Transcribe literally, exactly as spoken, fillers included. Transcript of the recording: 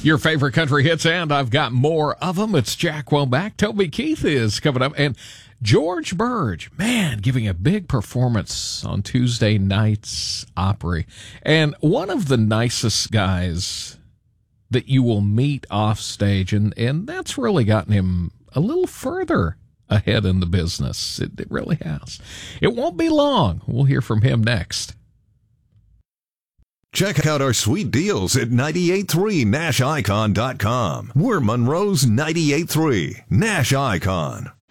Your favorite country hits, and I've got more of them. It's Jack Womack. Toby Keith is coming up, and George Burge, man, giving a big performance on Tuesday night's Opry. And one of the nicest guys that you will meet off stage, and, and that's really gotten him a little further ahead in the business. It, it really has. It won't be long. We'll hear from him next. Check out our sweet deals at ninety-eight three nash icon dot com. We're Monroe's ninety-eight three Nash Icon.